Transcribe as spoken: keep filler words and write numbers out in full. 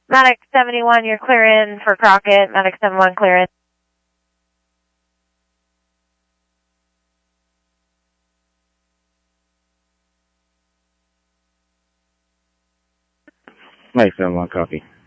Medic seventy-one, you're clear in for Crockett. Medic seventy-one, clear in. Medic seventy-one, copy.